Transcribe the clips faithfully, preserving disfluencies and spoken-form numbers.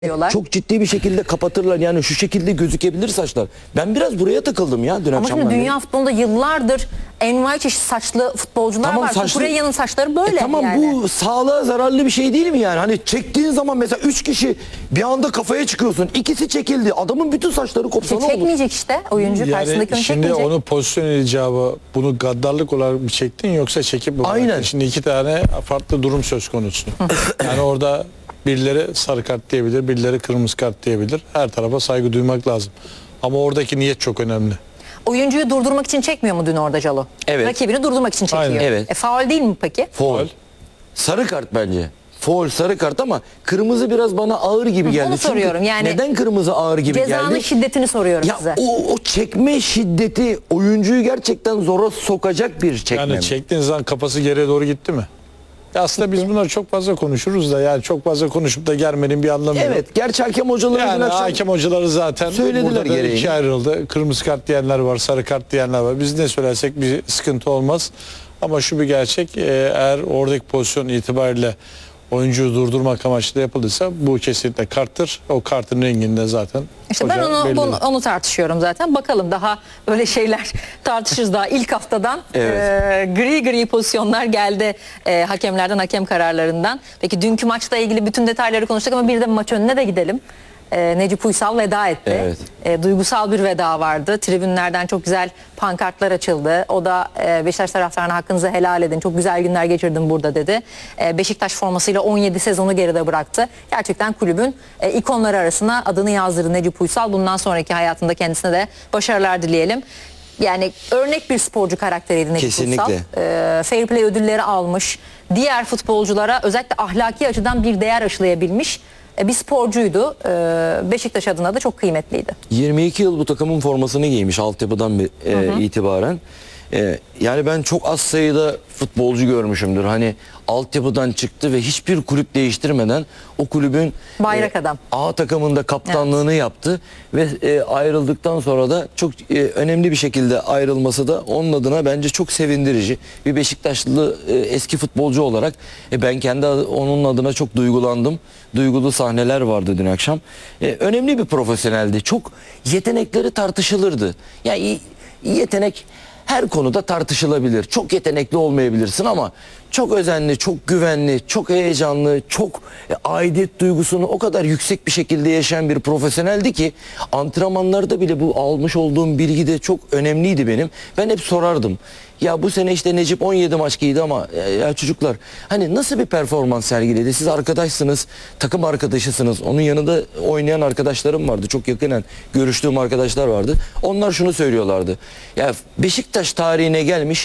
diyorlar. Çok ciddi bir şekilde kapatırlar. Yani şu şekilde gözükebilir saçlar. Ben biraz buraya takıldım ya dün Ama akşam. şimdi dünya futbolunda yıllardır envai çeşit saçlı futbolcular Tamam, var. saçlı- Kukureyan'ın saçları böyle E tamam, yani. bu sağlığa zararlı bir şey değil mi yani? Hani çektiğin zaman mesela üç kişi bir anda kafaya çıkıyorsun. İkisi çekildi. Adamın bütün saçları kopsa İşte ne olur? çekmeyecek işte oyuncu karşısındaki onu şimdi çekmeyecek. onu pozisyon icabı, bunu gaddarlık olarak mı çektin yoksa çekip mi Aynen. bıraktın? Şimdi iki tane farklı durum söz konusu. Yani orada birileri sarı kart diyebilir, birileri kırmızı kart diyebilir. Her tarafa saygı duymak lazım. Ama oradaki niyet çok önemli. Oyuncuyu durdurmak için çekmiyor mu dün orada Calo? Evet. Rakibini durdurmak için çekiyor. Aynen. Evet. E faul değil mi peki? Foul. Faul. Sarı kart bence. Foul, sarı kart ama kırmızı biraz bana ağır gibi geldi. onu Çünkü soruyorum yani. Neden kırmızı ağır gibi Cezanın geldi? şiddetini soruyorum Ya size. o, o çekme şiddeti oyuncuyu gerçekten zora sokacak bir çekme. Yani mi? çektiğiniz zaman kafası geriye doğru gitti mi? Ya aslında biz bunları çok fazla konuşuruz da yani çok fazla konuşup da germenin bir anlamı yok. Evet, gerçi hakem hocaları dün Yani akşam- hakem hocaları zaten söylediler burada da gereğini. ikiye ayrıldı. Kırmızı kart diyenler var, sarı kart diyenler var. Biz ne söylersek bir sıkıntı olmaz. Ama şu bir gerçek, e, eğer oradaki pozisyon itibariyle oyuncuyu durdurmak amaçlı yapıldıysa bu kesinlikle karttır. O kartın renginde zaten İşte ben hoca onu, belli bunu- eder. onu tartışıyorum zaten. Bakalım daha böyle şeyler tartışırız daha ilk haftadan. Evet. e, gri gri pozisyonlar geldi e, hakemlerden, hakem kararlarından. Peki dünkü maçla ilgili bütün detayları konuştuk ama bir de maç önüne de gidelim. E, Necip Uysal veda etti. Evet. E, duygusal bir veda vardı. Tribünlerden çok güzel pankartlar açıldı. O da e, Beşiktaş taraftarına hakkınızı helal edin. Çok güzel günler geçirdim burada dedi. E, Beşiktaş formasıyla on yedi sezonu geride bıraktı. Gerçekten kulübün e, ikonları arasına adını yazdırdı Necip Uysal. Bundan sonraki hayatında kendisine de başarılar dileyelim. Yani örnek bir sporcu karakteriydi Necip Kesinlikle. Uysal. E, fair play ödülleri almış. Diğer futbolculara özellikle ahlaki açıdan bir değer aşılayabilmiş e, bir sporcuydu. E, Beşiktaş adına da çok kıymetliydi. yirmi iki yıl bu takımın formasını giymiş altyapıdan bir, e, itibaren. E, yani ben çok az sayıda futbolcu görmüşümdür. Hani altyapıdan çıktı ve hiçbir kulüp değiştirmeden o kulübün Bayrak adam. A takımında kaptanlığını yaptı ve e, ayrıldıktan sonra da çok e, önemli bir şekilde ayrılması da onun adına bence çok sevindirici. Bir Beşiktaşlı e, eski futbolcu olarak e, ben kendi adı- onun adına çok duygulandım. Duygulu sahneler vardı dün akşam. E, önemli bir profesyoneldi. Çok yetenekleri tartışılırdı. Yani yetenek her konuda tartışılabilir. Çok yetenekli olmayabilirsin ama çok özenli, çok güvenli, çok heyecanlı, çok e, aidiyet duygusunu o kadar yüksek bir şekilde yaşayan bir profesyoneldi ki antrenmanlarda bile bu almış olduğum bilgi de çok önemliydi benim. Ben hep sorardım. Ya bu sene işte Necip on yedi maç giydi ama ya, ya çocuklar hani nasıl bir performans sergiledi? Siz arkadaşsınız, takım arkadaşısınız. Onun yanında oynayan arkadaşlarım vardı. Çok yakinen görüştüğüm arkadaşlar vardı. Onlar şunu söylüyorlardı. Ya Beşiktaş tarihine gelmiş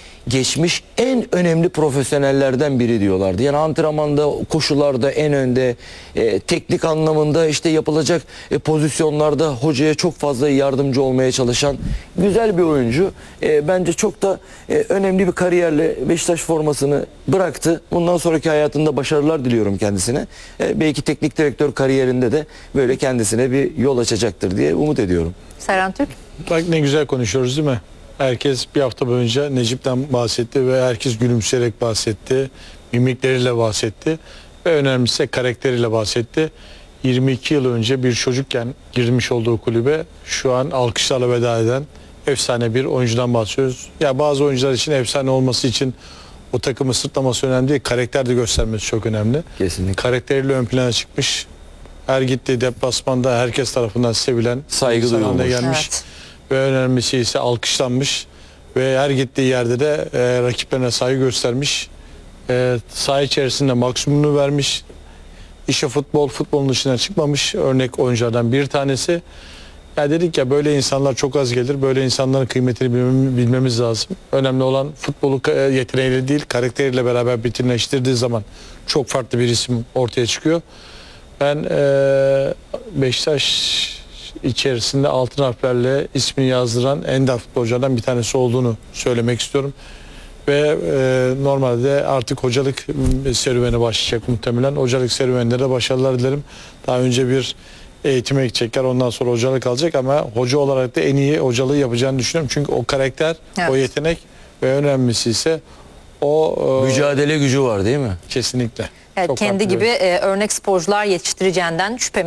geçmiş en önemli profesyonellerden biri diyorlardı. Yani antrenmanda, koşularda en önde, e, teknik anlamında işte yapılacak e, pozisyonlarda hocaya çok fazla yardımcı olmaya çalışan güzel bir oyuncu. E, bence çok da e, önemli bir kariyerle Beşiktaş formasını bıraktı. Bundan sonraki hayatında başarılar diliyorum kendisine. E, belki teknik direktör kariyerinde de böyle kendisine bir yol açacaktır diye umut ediyorum. Serhan Türk. Bak ne güzel konuşuyoruz değil mi? Herkes bir hafta boyunca Necip'ten bahsetti ve herkes gülümseyerek bahsetti. Mimikleriyle bahsetti. Ve önemlisi karakteriyle bahsetti. yirmi iki yıl önce bir çocukken girmiş olduğu kulübe şu an alkışlarla veda eden efsane bir oyuncudan bahsediyoruz. Ya bazı oyuncular için efsane olması için o takımı sırtlaması önemli değil. Karakter de göstermesi çok önemli. Kesinlikle. Karakteriyle ön plana çıkmış. Her gittiği deplasmanda herkes tarafından sevilen, Saygı insan haline duyulmuş. gelmiş. Evet. Ve önemlisi ise alkışlanmış ve her gittiği yerde de e, rakiplerine saygı göstermiş. E, saha içerisinde maksimumunu vermiş. İşe futbol, futbolun dışına çıkmamış örnek oyunculardan bir tanesi. Ya dedik ya böyle insanlar çok az gelir. Böyle insanların kıymetini bilmem- bilmemiz lazım. Önemli olan futbolu ka- yeteneğiyle değil, karakteriyle beraber bütünleştirdiği zaman çok farklı bir isim ortaya çıkıyor. Ben e, Beşiktaş içerisinde altın harflerle ismini yazdıran ender futbolculardan bir tanesi olduğunu söylemek istiyorum. Ve e, normalde artık hocalık serüveni başlayacak muhtemelen. Hocalık serüveninde de başarılar dilerim. Daha önce bir eğitime gidecekler, ondan sonra hocalık alacak ama hoca olarak da en iyi hocalığı yapacağını düşünüyorum. Çünkü o karakter, Evet. o yetenek ve önemlisi ise o e, Mücadele gücü var değil mi? kesinlikle. Evet, Çok kendi katılıyorum. gibi e, örnek sporcular yetiştireceğinden şüphemiz